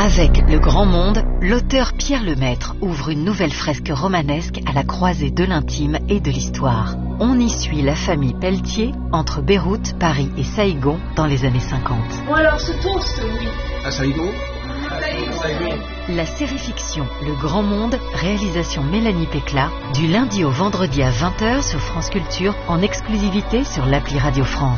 Avec Le Grand Monde, l'auteur Pierre Lemaître ouvre une nouvelle fresque romanesque à la croisée de l'intime et de l'histoire. On y suit la famille Pelletier entre Beyrouth, Paris et Saïgon dans les années 50. Bon alors, ce toast, oui. À Saïgon ? La série-fiction Le Grand Monde, réalisation Mélanie Pécla, du lundi au vendredi à 20h sur France Culture, en exclusivité sur l'appli Radio France.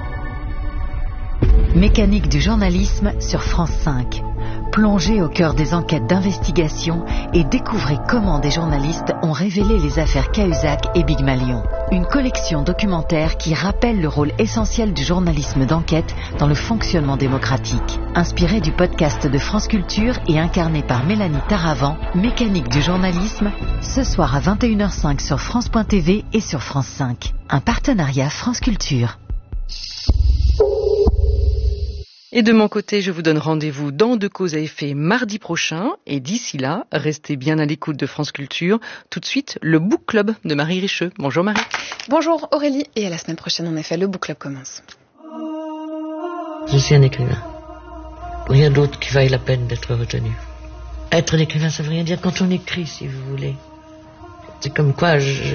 Mécanique du journalisme sur France 5. Plongez au cœur des enquêtes d'investigation et découvrez comment des journalistes ont révélé les affaires Cahuzac et Big Malion. Une collection documentaire qui rappelle le rôle essentiel du journalisme d'enquête dans le fonctionnement démocratique. Inspiré du podcast de France Culture et incarné par Mélanie Taravant, Mécanique du journalisme, ce soir à 21h05 sur France.tv et sur France 5. Un partenariat France Culture. Et de mon côté, je vous donne rendez-vous dans De Cause à Effet mardi prochain. Et d'ici là, restez bien à l'écoute de France Culture. Tout de suite, le Book Club de Marie Richeux. Bonjour Marie. Bonjour Aurélie. Et à la semaine prochaine, en effet, le Book Club commence. Je suis un écrivain. Rien d'autre qui vaille la peine d'être retenu. Être un écrivain, ça veut rien dire quand on écrit, si vous voulez. C'est comme quoi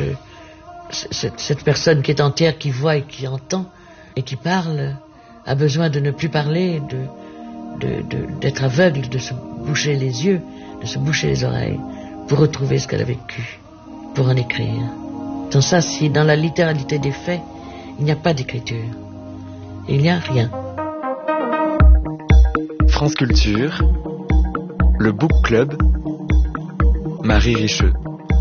cette personne qui est entière, qui voit et qui entend et qui parle, a besoin de ne plus parler, d'être aveugle, de se boucher les yeux, de se boucher les oreilles, pour retrouver ce qu'elle a vécu, pour en écrire. Sans ça, si dans la littéralité des faits, il n'y a pas d'écriture, il n'y a rien. France Culture, le Book Club, Marie Richeux.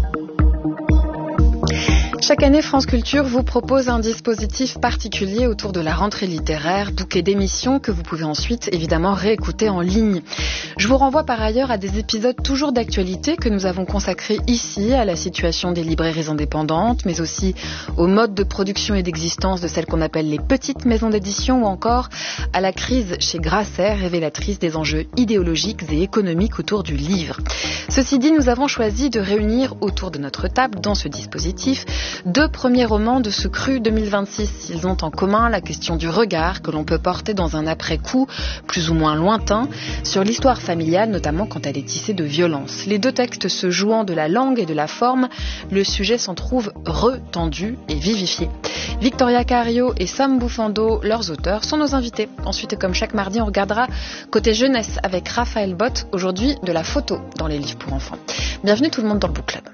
Chaque année, France Culture vous propose un dispositif particulier autour de la rentrée littéraire, bouquet d'émissions que vous pouvez ensuite évidemment réécouter en ligne. Je vous renvoie par ailleurs à des épisodes toujours d'actualité que nous avons consacrés ici à la situation des librairies indépendantes, mais aussi au mode de production et d'existence de celles qu'on appelle les petites maisons d'édition ou encore à la crise chez Grasset, révélatrice des enjeux idéologiques et économiques autour du livre. Ceci dit, nous avons choisi de réunir autour de notre table dans ce dispositif 2 premiers romans de ce cru 2026. Ils ont en commun la question du regard que l'on peut porter dans un après-coup plus ou moins lointain sur l'histoire familiale, notamment quand elle est tissée de violence. Les 2 textes se jouant de la langue et de la forme, le sujet s'en trouve retendu et vivifié. Victoria Cario et Sam Bufando, leurs auteurs, sont nos invités. Ensuite, comme chaque mardi, on regardera côté jeunesse avec Raphaël Bott, aujourd'hui de la photo dans les livres pour enfants. Bienvenue tout le monde dans le Book Club.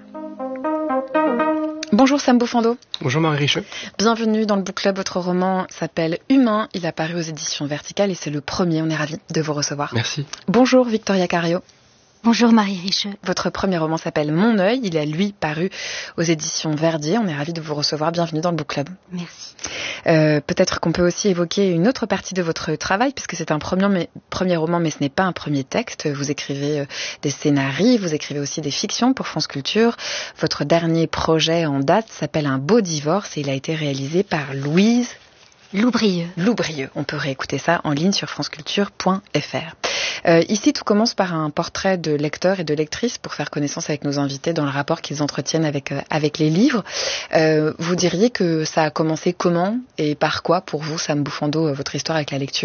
Bonjour Sam Bufando. Bonjour Marie Richeux. Bienvenue dans le Book Club. Votre roman s'appelle Humain. Il a paru aux éditions Verticales et c'est le premier. On est ravis de vous recevoir. Merci. Bonjour Victoria Cario. Bonjour Marie Richeux. Votre premier roman s'appelle Mon œil. Il est lui paru aux éditions Verdier. On est ravis de vous recevoir. Bienvenue dans le Book Club. Merci. Peut-être qu'on peut aussi évoquer une autre partie de votre travail, puisque c'est un premier roman, mais ce n'est pas un premier texte. Vous écrivez des scénarios, vous écrivez aussi des fictions pour France Culture. Votre dernier projet en date s'appelle Un beau divorce et il a été réalisé par Louise Loubrieux. On peut réécouter ça en ligne sur franceculture.fr. Ici, tout commence par un portrait de lecteurs et de lectrices pour faire connaissance avec nos invités dans le rapport qu'ils entretiennent avec les livres. Vous diriez que ça a commencé comment et par quoi pour vous, Sam Bufando, votre histoire avec la lecture ?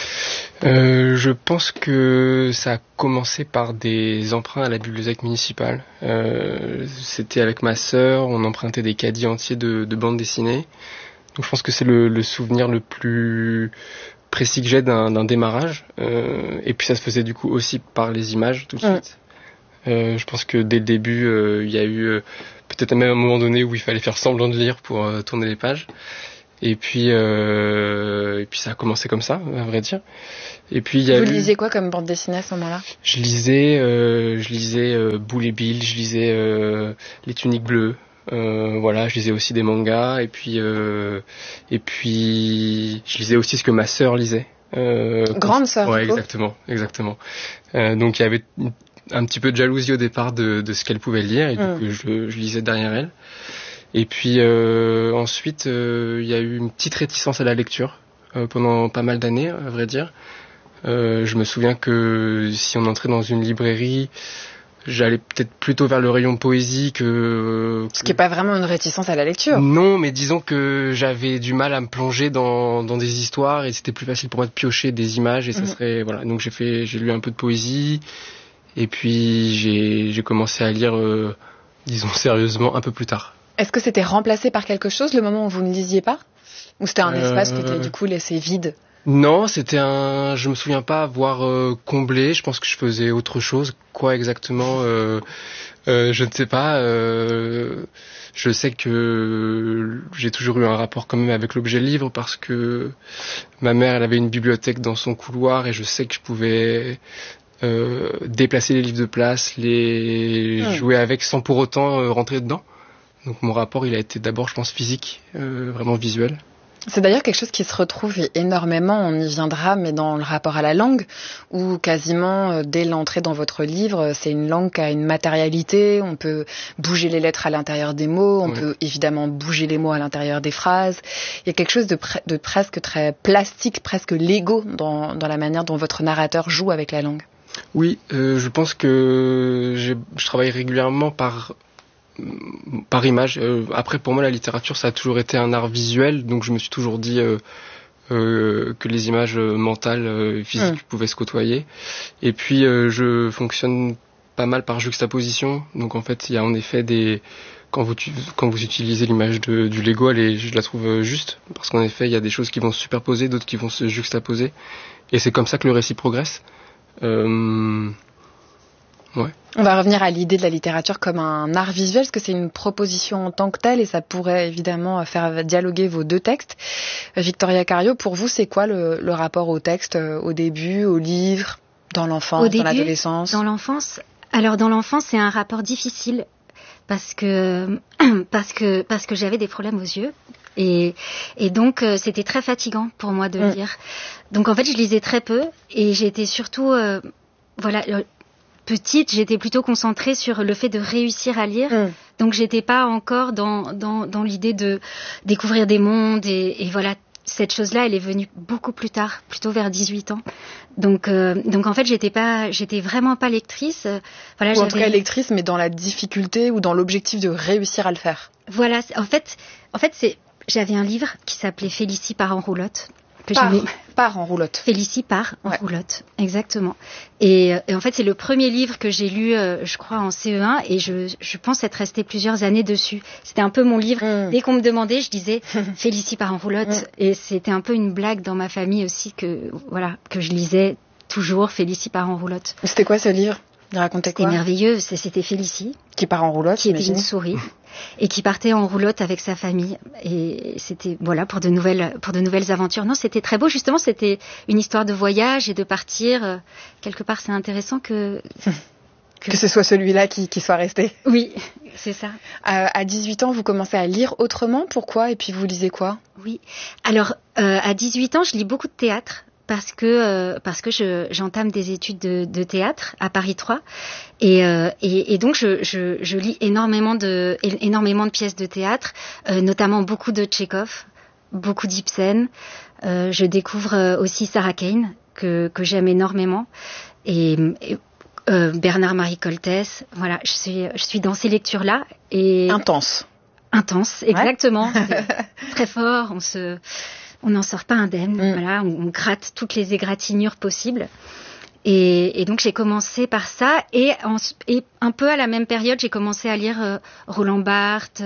Je pense que ça a commencé par des emprunts à la bibliothèque municipale. C'était avec ma sœur, on empruntait des caddies entiers de bandes dessinées. Donc je pense que c'est le souvenir le plus précis que j'ai d'un démarrage. Et puis ça se faisait du coup aussi par les images tout de suite. Je pense que dès le début, il y a eu peut-être même un moment donné où il fallait faire semblant de lire pour tourner les pages. Et puis ça a commencé comme ça, à vrai dire. Et puis vous lisiez quoi comme bande dessinée à ce moment-là ? Je lisais Boule et Bill, je lisais Les Tuniques Bleues. Je lisais aussi des mangas et puis je lisais aussi ce que ma sœur lisait. Grande sœur. Ouais, exactement. Donc il y avait un petit peu de jalousie au départ de ce qu'elle pouvait lire et du coup je lisais derrière elle. Et puis ensuite il y a eu une petite réticence à la lecture pendant pas mal d'années, à vrai dire. Je me souviens que si on entrait dans une librairie, j'allais peut-être plutôt vers le rayon poésie que... Ce qui est pas vraiment une réticence à la lecture. Non, mais disons que j'avais du mal à me plonger dans des histoires et c'était plus facile pour moi de piocher des images et ça serait... Voilà, donc j'ai lu un peu de poésie et puis j'ai commencé à lire, disons sérieusement, un peu plus tard. Est-ce que c'était remplacé par quelque chose le moment où vous ne lisiez pas? Ou c'était un espace qui était du coup laissé vide? Non, je me souviens pas avoir comblé. Je pense que je faisais autre chose. Quoi exactement je ne sais pas. Je sais que j'ai toujours eu un rapport quand même avec l'objet livre parce que ma mère, elle avait une bibliothèque dans son couloir et je sais que je pouvais déplacer les livres de place, les jouer avec sans pour autant rentrer dedans. Donc mon rapport, il a été d'abord, je pense, physique, vraiment visuel. C'est d'ailleurs quelque chose qui se retrouve énormément, on y viendra, mais dans le rapport à la langue, où quasiment dès l'entrée dans votre livre, c'est une langue qui a une matérialité, on peut bouger les lettres à l'intérieur des mots, on peut évidemment bouger les mots à l'intérieur des phrases. Il y a quelque chose de presque très plastique, presque Lego dans la manière dont votre narrateur joue avec la langue. Oui, je pense que je travaille régulièrement par image. Après, pour moi, la littérature, ça a toujours été un art visuel, donc je me suis toujours dit que les images mentales, physiques pouvaient se côtoyer. Et puis, je fonctionne pas mal par juxtaposition. Donc, en fait, il y a en effet quand vous utilisez l'image du Lego, je la trouve juste, parce qu'en effet, il y a des choses qui vont se superposer, d'autres qui vont se juxtaposer. Et c'est comme ça que le récit progresse. Ouais. On va revenir à l'idée de la littérature comme un art visuel, parce que c'est une proposition en tant que telle et ça pourrait évidemment faire dialoguer vos deux textes. Victoria Cario, pour vous, c'est quoi le rapport au texte, au début, au livre, dans l'enfance, dans l'adolescence? Dans l'enfance, c'est un rapport difficile parce que j'avais des problèmes aux yeux et donc c'était très fatigant pour moi de lire. Donc en fait, je lisais très peu et j'étais surtout petite, j'étais plutôt concentrée sur le fait de réussir à lire. Donc j'étais pas encore dans l'idée de découvrir des mondes et voilà, cette chose-là, elle est venue beaucoup plus tard, plutôt vers 18 ans. Donc en fait, j'étais vraiment pas lectrice. Ou en tout cas lectrice, mais dans la difficulté ou dans l'objectif de réussir à le faire. Voilà, en fait, j'avais un livre qui s'appelait Félicie part en roulotte. Part en roulotte. Félicie part en roulotte, exactement. Et en fait, c'est le premier livre que j'ai lu, je crois, en CE1, et je pense être restée plusieurs années dessus. C'était un peu mon livre. Dès qu'on me demandait, je disais Félicie part en roulotte. Et c'était un peu une blague dans ma famille aussi que je lisais toujours Félicie part en roulotte. C'était quoi ce livre? Il racontait quoi? C'était merveilleux. C'était Félicie. Qui part en roulotte, qui était une souris. Et qui partait en roulotte avec sa famille. Et c'était, pour de nouvelles aventures. Non, c'était très beau. Justement, c'était une histoire de voyage et de partir. Quelque part, c'est intéressant que ce soit celui-là qui soit resté. Oui, c'est ça. À 18 ans, vous commencez à lire autrement. Pourquoi? Et puis, vous lisez quoi? Oui. Alors, à 18 ans, je lis beaucoup de théâtre. Parce que j'entame des études de théâtre à Paris 3 et donc je lis énormément de pièces de théâtre, notamment beaucoup de Tchekhov, beaucoup d'Ibsen. Je découvre aussi Sarah Kane que j'aime énormément et Bernard-Marie Coltès. Voilà, je suis dans ces lectures-là et intense, exactement. Très fort, on n'en sort pas indemne. Voilà, on gratte toutes les égratignures possibles. Et donc j'ai commencé par ça et un peu à la même période j'ai commencé à lire Roland Barthes,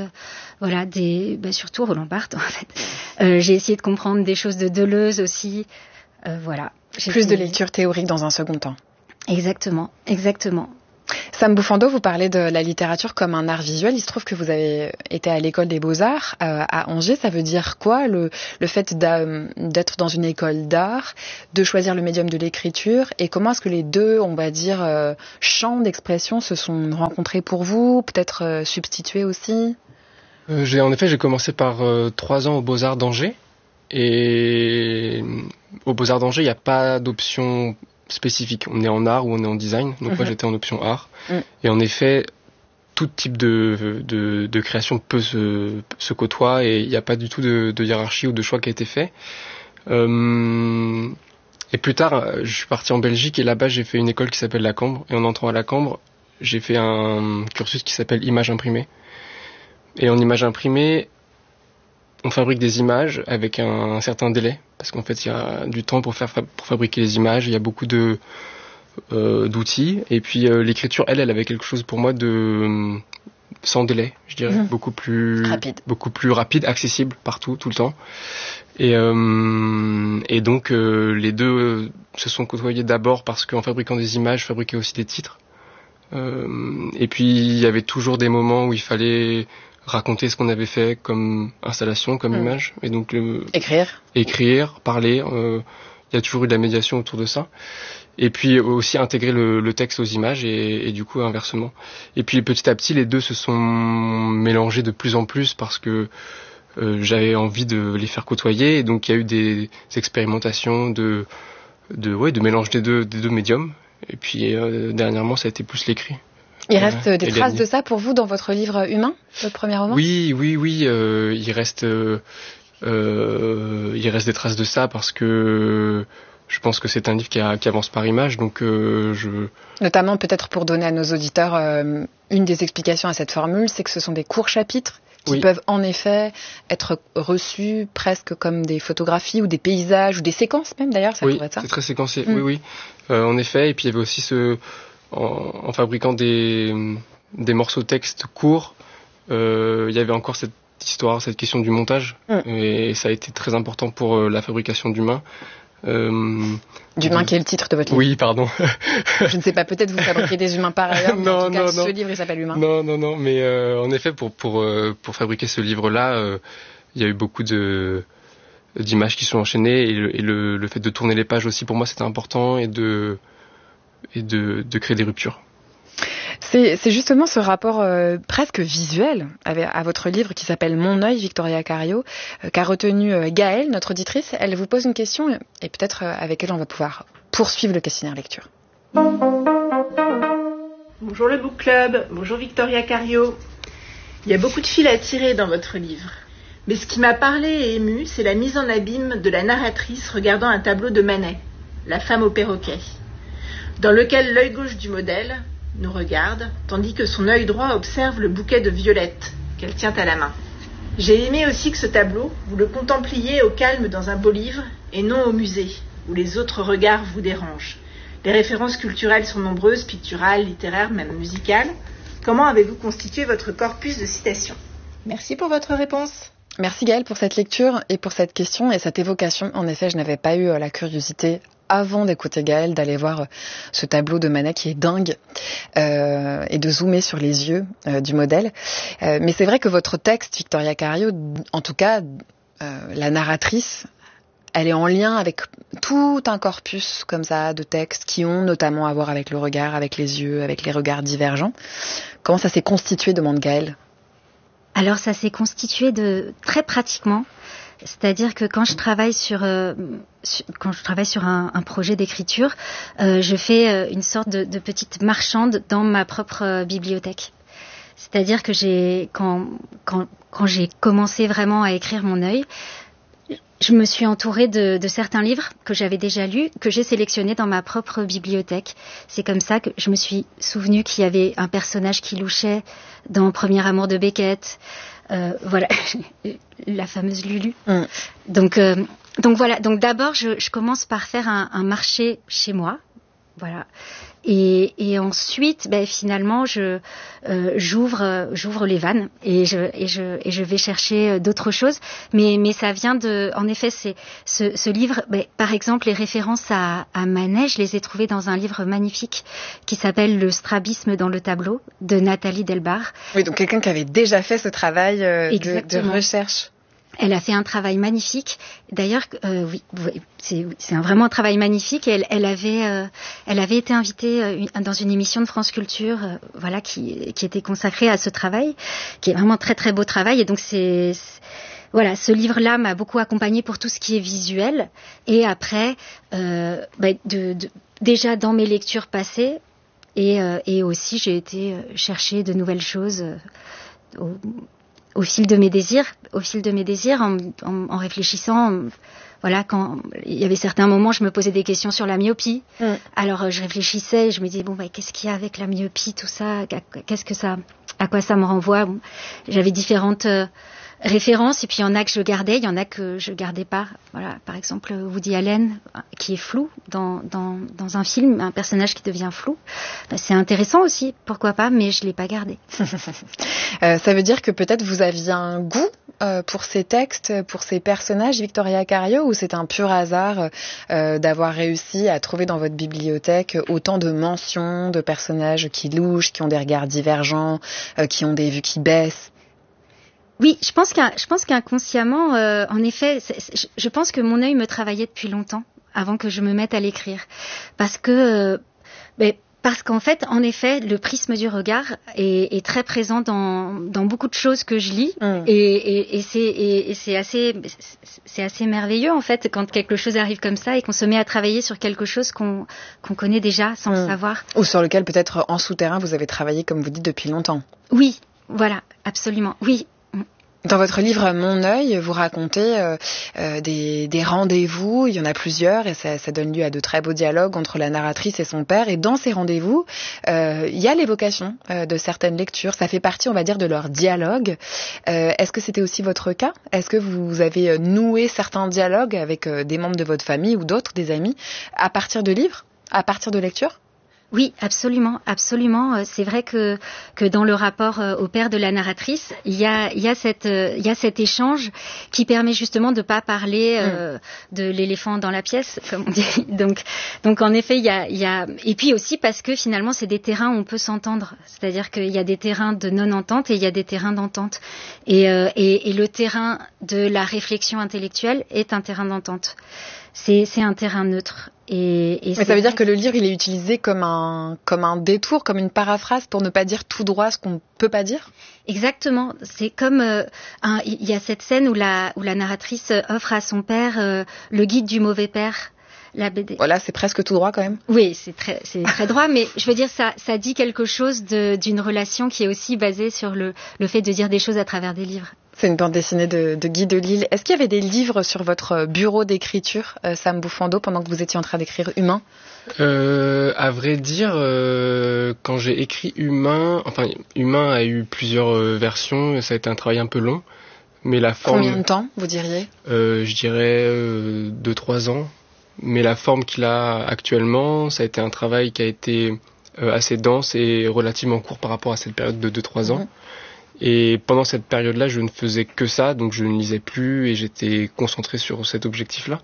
surtout Roland Barthes en fait. J'ai essayé de comprendre des choses de Deleuze aussi. Plus de lecture théorique dans un second temps. Exactement. Sam Bouffando, vous parlez de la littérature comme un art visuel. Il se trouve que vous avez été à l'école des Beaux-Arts à Angers. Ça veut dire quoi, le fait d'être dans une école d'art, de choisir le médium de l'écriture, et comment est-ce que les deux, on va dire, champs d'expression se sont rencontrés pour vous, peut-être substitués aussi? J'ai commencé par 3 ans aux Beaux-Arts d'Angers. Et aux Beaux-Arts d'Angers, il n'y a pas d'option spécifique. On est en art ou on est en design. Donc moi, j'étais en option art. Et en effet, tout type de création peut se côtoie et il n'y a pas du tout de hiérarchie ou de choix qui a été fait. Et plus tard, je suis parti en Belgique et là-bas, j'ai fait une école qui s'appelle la Cambre. Et en entrant à la Cambre, j'ai fait un cursus qui s'appelle image imprimée. Et en image imprimée, on fabrique des images avec un certain délai, parce qu'en fait il y a du temps pour fabriquer les images, il y a beaucoup d'outils, et puis l'écriture, elle avait quelque chose pour moi de sans délai, je dirais, beaucoup plus rapide, accessible partout, tout le temps. Et donc les deux se sont côtoyés d'abord parce qu'en fabriquant des images, je fabriquais aussi des titres. Et puis il y avait toujours des moments où il fallait raconter ce qu'on avait fait comme installation, comme image, et donc écrire, parler. Il y a toujours eu de la médiation autour de ça. Et puis aussi intégrer le texte aux images et du coup inversement. Et puis petit à petit, les deux se sont mélangés de plus en plus parce que j'avais envie de les faire côtoyer. Et donc il y a eu des expérimentations de mélange des deux médiums. Et puis dernièrement, ça a été plus l'écrit. Il reste des traces de ça pour vous dans votre livre Humain, votre premier roman ? Oui. Il reste des traces de ça parce que je pense que c'est un livre qui avance par image, donc Notamment, peut-être pour donner à nos auditeurs une des explications à cette formule, c'est que ce sont des courts chapitres qui peuvent en effet être reçus presque comme des photographies ou des paysages ou des séquences même d'ailleurs, ça pourrait être ça. Oui, c'est très séquencé, oui. En effet, et puis il y avait aussi en fabriquant des morceaux de texte courts, il y avait encore cette question du montage, et ça a été très important pour la fabrication d'Humain. D'Humain qui est le titre de votre livre. Oui, pardon. Je ne sais pas, peut-être vous fabriquez des humains par ailleurs, mais en tout cas, ce livre il s'appelle Humain. Non, mais en effet, pour fabriquer ce livre-là, il y a eu beaucoup d'images qui sont enchaînées, et le fait de tourner les pages aussi, pour moi, c'était important, et de créer des ruptures. C'est justement ce rapport presque visuel à votre livre qui s'appelle Mon œil, Victoria Cario, qu'a retenu Gaëlle, notre auditrice. Elle vous pose une question et peut-être avec elle on va pouvoir poursuivre le questionnaire lecture. Bonjour le Book Club, bonjour Victoria Cario. Il y a beaucoup de fils à tirer dans votre livre. Mais ce qui m'a parlé et ému, c'est la mise en abîme de la narratrice regardant un tableau de Manet, La femme au perroquet, dans lequel l'œil gauche du modèle nous regarde, tandis que son œil droit observe le bouquet de violettes qu'elle tient à la main. J'ai aimé aussi que ce tableau, vous le contempliez au calme dans un beau livre, et non au musée, où les autres regards vous dérangent. Les références culturelles sont nombreuses, picturales, littéraires, même musicales. Comment avez-vous constitué votre corpus de citations ? Merci pour votre réponse. Merci Gaëlle pour cette lecture et pour cette question et cette évocation. En effet, je n'avais pas eu la curiosité avant d'écouter Gaëlle d'aller voir ce tableau de Manet qui est dingue et de zoomer sur les yeux du modèle. Mais c'est vrai que votre texte, Victoria Cario, en tout cas la narratrice, elle est en lien avec tout un corpus comme ça de textes qui ont notamment à voir avec le regard, avec les yeux, avec les regards divergents. Comment ça s'est constitué, demande Gaëlle ? Alors ça s'est constitué très pratiquement. C'est-à-dire que quand je travaille sur un projet d'écriture, je fais une sorte de petite marchande dans ma propre bibliothèque. C'est-à-dire que quand j'ai commencé vraiment à écrire Mon œil, je me suis entourée de certains livres que j'avais déjà lus, que j'ai sélectionnés dans ma propre bibliothèque. C'est comme ça que je me suis souvenue qu'il y avait un personnage qui louchait dans Premier amour de Beckett. Voilà, la fameuse Lulu. Donc voilà. Donc d'abord, je commence par faire un marché chez moi. Voilà. Et ensuite, finalement, j'ouvre les vannes et je vais chercher d'autres choses. Mais ça vient en effet, c'est ce livre. Par exemple, les références à Manet, je les ai trouvées dans un livre magnifique qui s'appelle Le strabisme dans le tableau de Nathalie Delbar. Oui, donc quelqu'un qui avait déjà fait ce travail de recherche. Elle a fait un travail magnifique. D'ailleurs, oui, c'est vraiment un travail magnifique. Et elle avait été invitée dans une émission de France Culture, voilà, qui était consacrée à ce travail, qui est vraiment un très très beau travail. Et donc voilà, ce livre-là m'a beaucoup accompagnée pour tout ce qui est visuel. Et après, déjà dans mes lectures passées, et aussi j'ai été chercher de nouvelles choses. Au fil de mes désirs, en réfléchissant, voilà, quand il y avait certains moments, je me posais des questions sur la myopie. Alors je réfléchissais, je me disais bon, qu'est-ce qu'il y a avec la myopie, tout ça, à quoi ça me renvoie. Bon, j'avais différentes références, et puis il y en a que je gardais, il y en a que je gardais pas. Voilà, par exemple Woody Allen, qui est flou dans un film, un personnage qui devient flou. C'est intéressant aussi, pourquoi pas, mais je l'ai pas gardé. Ça veut dire que peut-être vous aviez un goût pour ces textes, pour ces personnages, Victoria Cario, ou c'est un pur hasard d'avoir réussi à trouver dans votre bibliothèque autant de mentions de personnages qui louchent, qui ont des regards divergents, qui ont des vues qui baissent? Oui, je pense qu'inconsciemment, en effet, je pense que mon œil me travaillait depuis longtemps, avant que je me mette à l'écrire. Parce qu'en fait, en effet, le prisme du regard est très présent dans beaucoup de choses que je lis, et c'est assez merveilleux, en fait, quand quelque chose arrive comme ça et qu'on se met à travailler sur quelque chose qu'on connaît déjà sans le savoir. Ou sur lequel, peut-être, en souterrain, vous avez travaillé, comme vous dites, depuis longtemps. Oui, voilà, absolument, oui. Dans votre livre Mon œil, vous racontez des rendez-vous, il y en a plusieurs, et ça donne lieu à de très beaux dialogues entre la narratrice et son père. Et dans ces rendez-vous, il y a l'évocation de certaines lectures. Ça fait partie, on va dire, de leur dialogue. Est-ce que c'était aussi votre cas? Est-ce que vous avez noué certains dialogues avec des membres de votre famille ou d'autres, des amis, à partir de livres, à partir de lectures? Oui, absolument, absolument. C'est vrai que dans le rapport au père de la narratrice, il y a cet échange qui permet justement de pas parler de l'éléphant dans la pièce, comme on dit. Donc en effet, il y a et puis aussi parce que finalement c'est des terrains où on peut s'entendre. C'est-à-dire qu'il y a des terrains de non-entente et il y a des terrains d'entente. Et le terrain de la réflexion intellectuelle est un terrain d'entente. C'est un terrain neutre. Mais ça veut dire que le livre, il est utilisé comme un détour, comme une paraphrase pour ne pas dire tout droit ce qu'on ne peut pas dire? Exactement. C'est comme il y a cette scène où la narratrice offre à son père le guide du mauvais père. La BD. Voilà, c'est presque tout droit quand même. Oui, c'est très droit, mais je veux dire, ça dit quelque chose d'une relation qui est aussi basée sur le fait de dire des choses à travers des livres. C'est une bande dessinée de Guy Delisle. Est-ce qu'il y avait des livres sur votre bureau d'écriture, Sam Bouffando, pendant que vous étiez en train d'écrire Humain? À vrai dire, quand j'ai écrit Humain a eu plusieurs versions, ça a été un travail un peu long, mais la forme... Combien de temps, vous diriez? Je dirais 2-3 ans. Mais la forme qu'il a actuellement, ça a été un travail qui a été assez dense et relativement court par rapport à cette période de 2-3 ans. Et pendant cette période-là, je ne faisais que ça, donc je ne lisais plus et j'étais concentré sur cet objectif-là.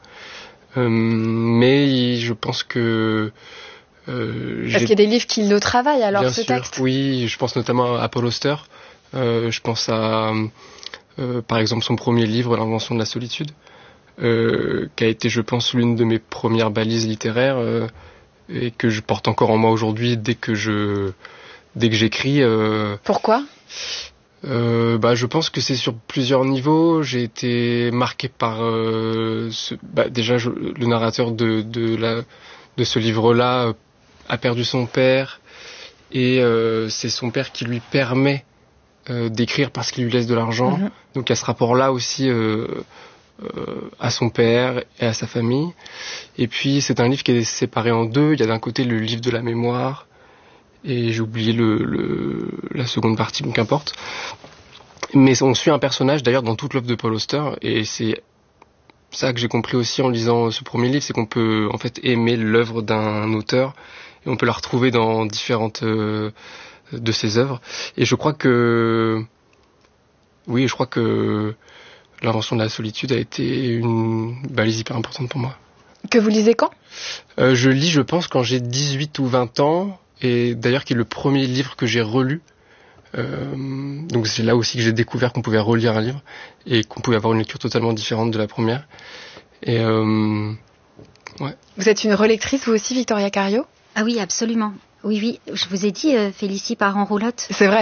Mais je pense que... Est-ce qu'il y a des livres qui le travaillent alors, bien ce sûr, texte? Oui, je pense notamment à Paul Auster. Je pense à, par exemple, son premier livre, L'invention de la solitude. Qui a été, je pense, l'une de mes premières balises littéraires et que je porte encore en moi aujourd'hui dès que j'écris. Pourquoi? Je pense que c'est sur plusieurs niveaux. J'ai été marqué par déjà le narrateur de ce livre-là a perdu son père et c'est son père qui lui permet d'écrire parce qu'il lui laisse de l'argent. Donc il y a ce rapport-là aussi. À son père et à sa famille. Et puis c'est un livre qui est séparé en deux. Il y a d'un côté le livre de la mémoire et j'ai oublié la seconde partie, donc qu'importe. Mais on suit un personnage d'ailleurs dans toute l'œuvre de Paul Auster et c'est ça que j'ai compris aussi en lisant ce premier livre, c'est qu'on peut en fait aimer l'œuvre d'un auteur et on peut la retrouver dans différentes de ses œuvres. Et je crois que L'invention de la solitude a été une balise hyper importante pour moi. Que vous lisez quand? Je lis, je pense, quand j'ai 18 ou 20 ans, et d'ailleurs qui est le premier livre que j'ai relu. Donc c'est là aussi que j'ai découvert qu'on pouvait relire un livre, et qu'on pouvait avoir une lecture totalement différente de la première. Et ouais. Vous êtes une relectrice, vous aussi, Victoria Cario? Ah oui, absolument. Oui, je vous ai dit, Félicie part en roulotte. C'est vrai.